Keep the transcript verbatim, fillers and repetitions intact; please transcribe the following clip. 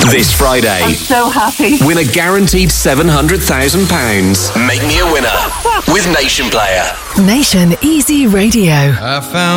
This Friday, I'm so happy. win a guaranteed seven hundred thousand pounds. Make me a winner with Nation Player. Nation Easy Radio. I found